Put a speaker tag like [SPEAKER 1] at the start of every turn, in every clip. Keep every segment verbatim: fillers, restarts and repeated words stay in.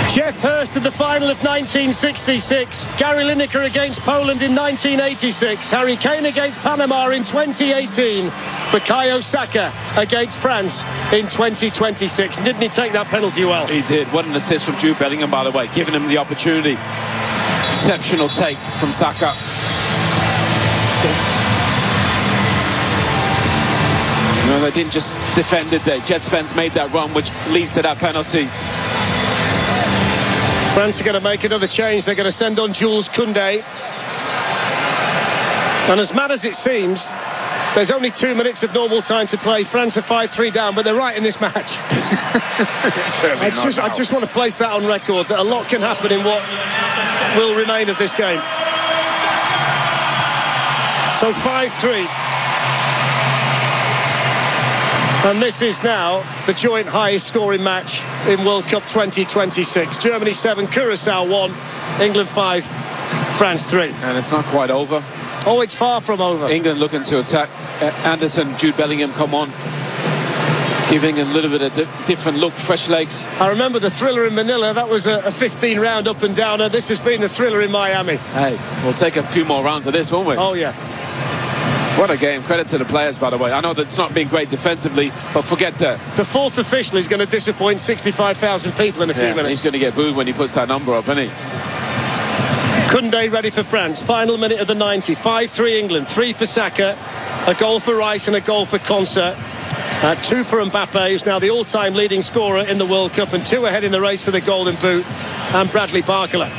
[SPEAKER 1] Geoff Hurst in the final of nineteen sixty-six. Gary Lineker against Poland in nineteen eighty-six. Harry Kane against Panama in twenty eighteen. Bukayo Saka against France in twenty twenty-six. Didn't he take that penalty well?
[SPEAKER 2] He did. What an assist from Jude Bellingham, by the way, giving him the opportunity. Exceptional take from Saka. No, they didn't just defend it there. Jet Spence made that run, which leads to that penalty.
[SPEAKER 1] France are going to make another change. They're going to send on Jules Koundé. And as mad as it seems, there's only two minutes of normal time to play. France are five three down, but they're right in this match. I, just, I just want to place that on record, that a lot can happen in what will remain of this game. So five three. And this is now the joint highest scoring match in World Cup twenty twenty-six. Germany seven, Curacao one, England five, France three.
[SPEAKER 2] And it's not quite over.
[SPEAKER 1] Oh, it's far from over.
[SPEAKER 2] England looking to attack. Uh, Anderson, Jude Bellingham come on. Giving a little bit of di different look, fresh legs.
[SPEAKER 1] I remember the thriller in Manila. That was a fifteen round up and downer. This has been the thriller in Miami.
[SPEAKER 2] Hey, we'll take a few more rounds of this, won't we?
[SPEAKER 1] Oh, yeah.
[SPEAKER 2] What a game. Credit to the players, by the way. I know that it's not been great defensively, but forget that.
[SPEAKER 1] The fourth official is going to disappoint sixty-five thousand people in a few
[SPEAKER 2] yeah,
[SPEAKER 1] minutes.
[SPEAKER 2] He's going to get booed when he puts that number up, isn't he?
[SPEAKER 1] Koundé ready for France. Final minute of the ninety. five three England. Three for Saka. A goal for Rice and a goal for Konsa. Uh, two for Mbappe, who's now the all-time leading scorer in the World Cup, and two ahead in the race for the Golden Boot, and Bradley Barcola.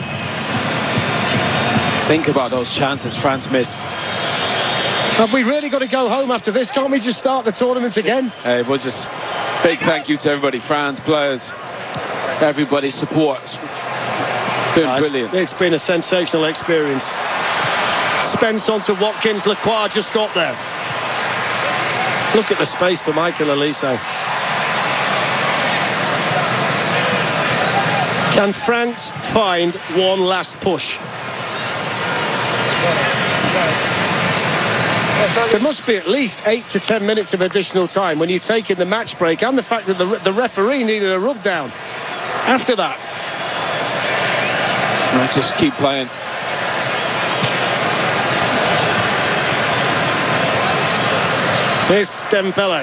[SPEAKER 2] Think about those chances France missed.
[SPEAKER 1] Have we really got to go home after this? Can't we just start the tournament again?
[SPEAKER 2] Hey, we'll just big thank you to everybody, fans, players, everybody's support. It's been
[SPEAKER 1] uh,
[SPEAKER 2] brilliant.
[SPEAKER 1] It's, it's been a sensational experience. Spence onto Watkins. Lacroix just got there. Look at the space for Michael Olise. Can France find one last push? There must be at least eight to ten minutes of additional time when you take in the match break, and the fact that the, the referee needed a rub down after that.
[SPEAKER 2] No, just keep playing.
[SPEAKER 1] Here's Dembele.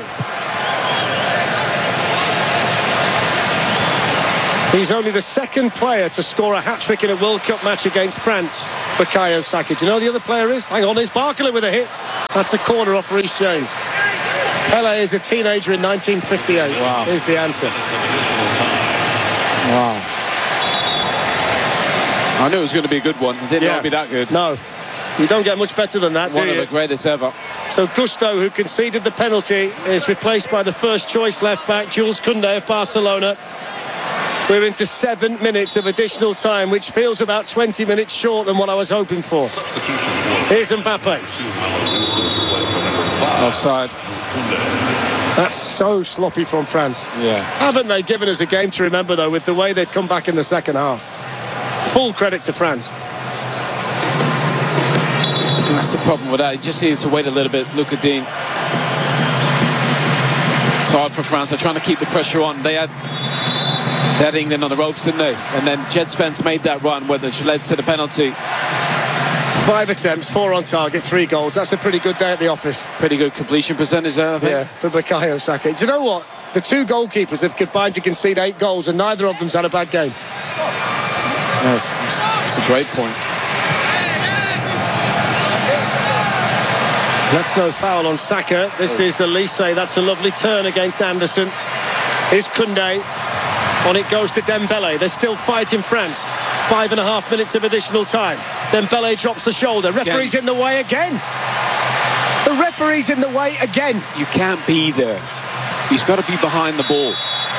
[SPEAKER 1] He's only the second player to score a hat-trick in a World Cup match against France. Bukayo Saka. Do you know who the other player is? Hang on, it's Barcola with a hit. That's a corner off Reece James. Pele is a teenager in nineteen fifty-eight.
[SPEAKER 2] Wow.
[SPEAKER 1] Here's the answer.
[SPEAKER 2] Wow. I knew it was going to be a good one. It didn't
[SPEAKER 1] Yeah.
[SPEAKER 2] be that good.
[SPEAKER 1] No. You don't get much better than that,
[SPEAKER 2] One
[SPEAKER 1] do
[SPEAKER 2] of
[SPEAKER 1] you?
[SPEAKER 2] the greatest ever.
[SPEAKER 1] So Gusto, who conceded the penalty, is replaced by the first choice left-back, Jules Koundé of Barcelona. We're into seven minutes of additional time, which feels about twenty minutes short than what I was hoping for. Here's Mbappe.
[SPEAKER 2] Offside.
[SPEAKER 1] That's so sloppy from France.
[SPEAKER 2] Yeah.
[SPEAKER 1] Haven't they given us a game to remember, though, with the way they've come back in the second half? Full credit to France.
[SPEAKER 2] That's the problem with that. You just needed to wait a little bit. Look at Dean. It's hard for France. They're trying to keep the pressure on. They had, they had England on the ropes, didn't they? And then Jet Spence made that run, which led to the penalty.
[SPEAKER 1] Five attempts, four on target, three goals. That's a pretty good day at the office.
[SPEAKER 2] Pretty good completion percentage there, I think.
[SPEAKER 1] Yeah, for Bukayo Saka. Do you know what? The two goalkeepers have combined to concede eight goals, and neither of them's had a bad game.
[SPEAKER 2] Yes, it's a great point.
[SPEAKER 1] That's no foul on Saka. This is Olise. That's a lovely turn against Anderson. Here's Koundé. On it goes to Dembele. They're still fighting France. Five and a half minutes of additional time. Dembele drops the shoulder. Referee's
[SPEAKER 2] Again.
[SPEAKER 1] in the way again. The referee's in the way again.
[SPEAKER 2] You can't be there. He's got to be behind the ball.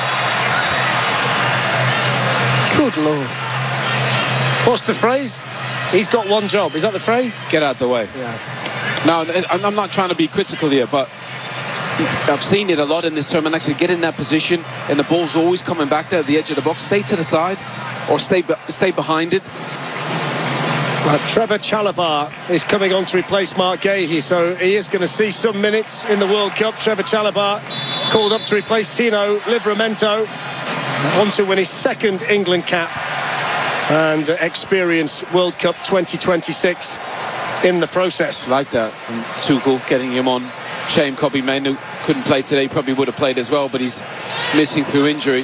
[SPEAKER 1] Good Lord. What's the phrase? He's got one job. Is that the phrase?
[SPEAKER 2] Get out the way.
[SPEAKER 1] Yeah.
[SPEAKER 2] Now, I'm not trying to be critical here, but I've seen it a lot in this tournament. Actually, get in that position, and the ball's always coming back there at the edge of the box. Stay to the side, or stay stay behind it.
[SPEAKER 1] Uh, Trevor Chalobah is coming on to replace Mark Gahey, so he is going to see some minutes in the World Cup. Trevor Chalobah called up to replace Tino Livramento. On to win his second England cap and experience World Cup twenty twenty-six in the process.
[SPEAKER 2] Like that from Tuchel, getting him on. Shame Kobbie Mainoo couldn't play today. Probably would have played as well, but he's missing through injury.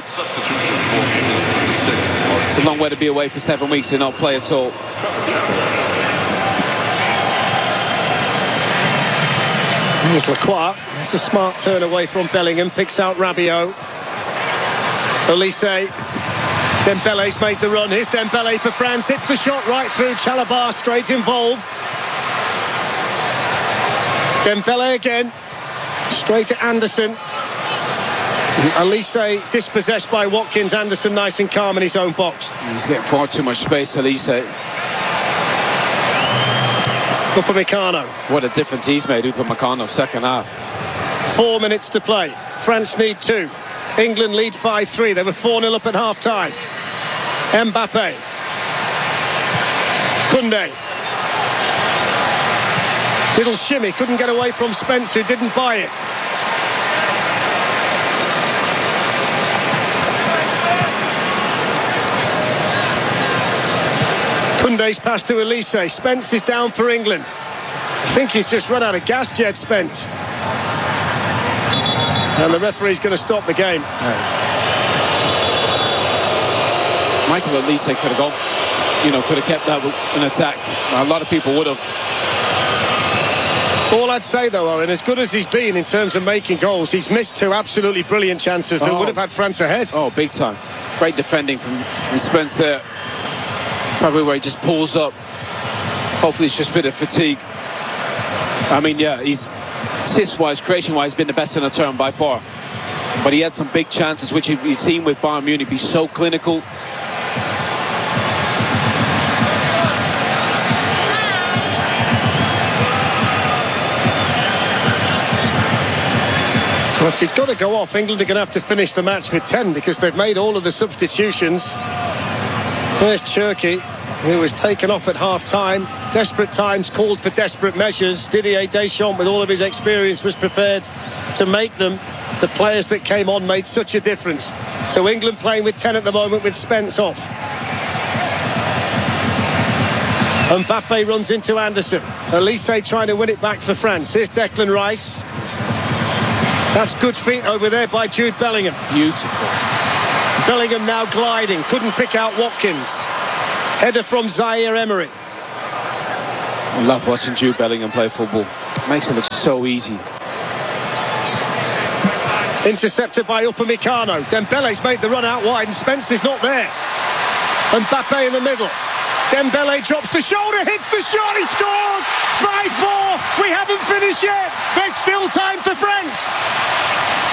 [SPEAKER 2] It's a long way to be away for seven weeks and not play at all.
[SPEAKER 1] Here's Lacroix. It's a smart turn away from Bellingham. Picks out Rabiot. Olise. Dembele's made the run. Here's Dembele for France. Hits the shot right through. Chalobah straight involved. Dembele again. Straight to Anderson. Olise dispossessed by Watkins. Anderson nice and calm in his own box.
[SPEAKER 2] He's getting far too much space, Olise.
[SPEAKER 1] Upamecano.
[SPEAKER 2] What a difference he's made, Upamecano, second half.
[SPEAKER 1] Four minutes to play. France need two. England lead five three. They were four nil up at half-time. Mbappe. Koundé. Little shimmy. Couldn't get away from Spence, who didn't buy it. Koundé's pass to Olise. Spence is down for England. I think he's just run out of gas, Jed Spence. And the referee's going to stop the game.
[SPEAKER 2] Yeah. Michael Olise could have gone, you know, could have kept that in attack. A lot of people would have.
[SPEAKER 1] All I'd say, though, Owen, as good as he's been in terms of making goals, he's missed two absolutely brilliant chances that
[SPEAKER 2] oh.
[SPEAKER 1] would have had France ahead.
[SPEAKER 2] Oh, big time. Great defending from, from Spence there. Probably where he just pulls up. Hopefully it's just a bit of fatigue. I mean, yeah, he's assist-wise, creation-wise, been the best in the turn by far. But he had some big chances, which he's seen with Bayern Munich be so clinical.
[SPEAKER 1] Well, if he's got to go off, England are going to have to finish the match with ten because they've made all of the substitutions. There's Cherki, who was taken off at half-time. Desperate times called for desperate measures. Didier Deschamps, with all of his experience, was prepared to make them. The players that came on made such a difference. So England playing with ten at the moment with Spence off. Mbappe runs into Anderson. Olise trying to win it back for France. Here's Declan Rice. That's good feet over there by Jude Bellingham.
[SPEAKER 2] Beautiful.
[SPEAKER 1] Bellingham now gliding. Couldn't pick out Watkins. Header from Zaire Emery.
[SPEAKER 2] I love watching Jude Bellingham play football. Makes it look so easy.
[SPEAKER 1] Intercepted by Upamecano. Dembele's made the run out wide and Spence is not there. Mbappe in the middle. Dembele drops the shoulder, hits the shot, he scores! five four, we haven't finished yet. There's still time for France.